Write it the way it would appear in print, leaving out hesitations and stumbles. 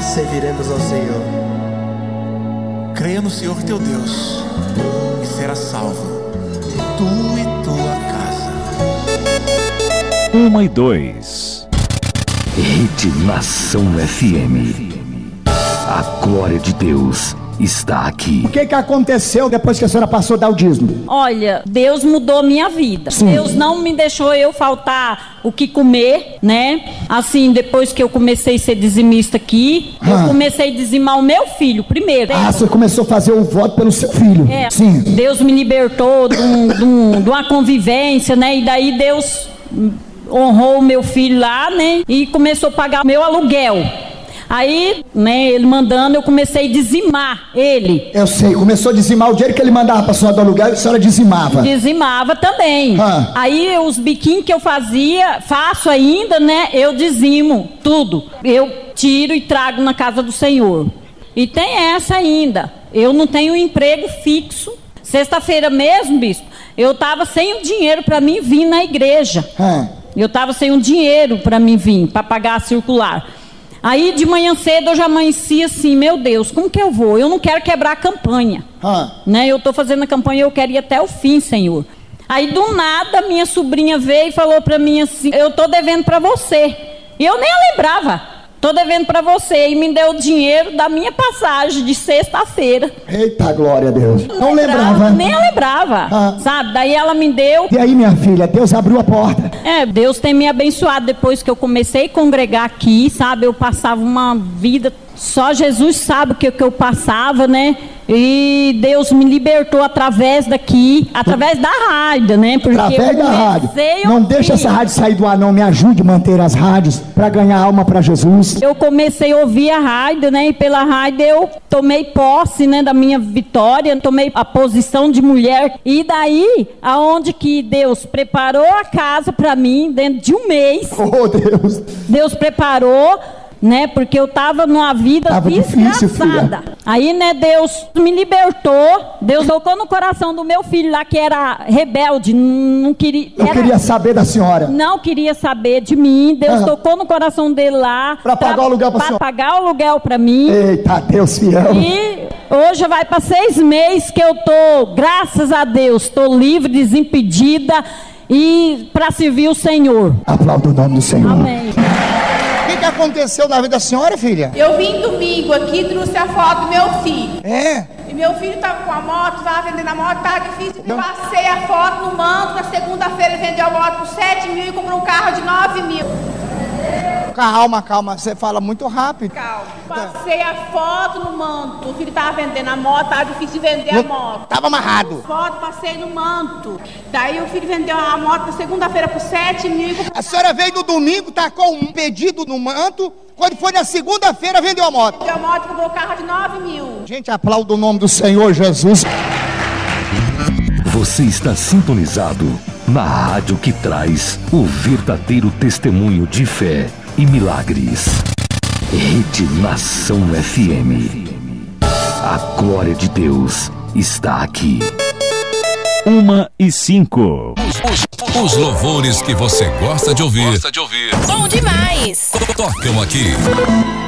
serviremos ao Senhor. Creia no Senhor teu Deus e será salvo, tu e tua casa. 1 e 2. Rede Nação FM. A glória de Deus está aqui. O que aconteceu depois que a senhora passou a dar o dízimo? Olha, Deus mudou minha vida. Sim. Deus não me deixou eu faltar o que comer, né? Assim, depois que eu comecei a ser dizimista aqui, eu comecei a dizimar o meu filho primeiro. Você começou a fazer o voto pelo seu filho. Sim. Deus me libertou de uma convivência, né? E daí Deus honrou o meu filho lá, né? E começou a pagar meu aluguel. Aí, né, ele mandando, eu comecei a dizimar ele. Eu sei, começou a dizimar o dinheiro que ele mandava para a senhora do aluguel, a senhora dizimava. Dizimava também. Aí, os biquinhos que eu faço ainda, né, eu dizimo tudo. Eu tiro e trago na casa do Senhor. E tem essa ainda, eu não tenho emprego fixo. Sexta-feira mesmo, bispo, eu estava sem o dinheiro para mim vir na igreja. Eu estava sem o dinheiro para mim vir, para pagar a circular. Aí de manhã cedo eu já amanheci assim, meu Deus, como que eu vou? Eu não quero quebrar a campanha, né? Eu estou fazendo a campanha e eu quero ir até o fim, Senhor. Aí do nada minha sobrinha veio e falou para mim assim, eu estou devendo para você. E eu nem a lembrava, estou devendo para você. E me deu o dinheiro da minha passagem de sexta-feira. Eita, glória a Deus. Não lembrava. Nem a lembrava, sabe? Daí ela me deu. E aí, minha filha, Deus abriu a porta. Deus tem me abençoado depois que eu comecei a congregar aqui, sabe? Eu passava uma vida, só Jesus sabe o que eu passava, né? E Deus me libertou através daqui, através da rádio, né? Porque através da rádio. Não deixa essa rádio sair do ar, não. Me ajude a manter as rádios para ganhar alma para Jesus. Eu comecei a ouvir a rádio, né? E pela rádio eu tomei posse, né, da minha vitória, tomei a posição de mulher. E daí, aonde que Deus preparou a casa para mim, dentro de um mês. Oh, Deus! Deus preparou, né, porque eu tava numa vida desgraçada. Aí, né, Deus me libertou. Deus tocou no coração do meu filho lá, que era rebelde, não queria... Não queria saber da senhora. Não queria saber de mim. Deus tocou no coração dele lá. Para pagar o aluguel para senhora. Para pagar o aluguel para mim. Eita, Deus fiel. E hoje vai para 6 meses que eu tô, graças a Deus, tô livre, desimpedida e para servir o Senhor. Aplauda o nome do Senhor. Amém. O que aconteceu na vida da senhora, filha? Eu vim domingo aqui, trouxe a foto do meu filho. E meu filho estava com a moto, estava vendendo a moto, estava difícil. Eu passei a foto no manto, na segunda-feira ele vendeu a moto por 7 mil e comprou um carro de 9 mil. Calma, você fala muito rápido. Calma. Passei a foto no manto, o filho estava vendendo a moto, estava difícil de vender a moto. Estava amarrado. Foto, passei no manto. Daí o filho vendeu a moto na segunda-feira por 7 mil e comprou... A senhora veio no domingo, tacou um pedido no manto, quando foi na segunda-feira vendeu a moto. Vendeu a moto e comprou um carro de 9 mil. Gente, aplauda o nome do Senhor Jesus. Você está sintonizado na rádio que traz o verdadeiro testemunho de fé e milagres. Rede Nação FM. A glória de Deus está aqui. 1 e 5. Os louvores que você gosta de ouvir. Bom demais. Tocam aqui.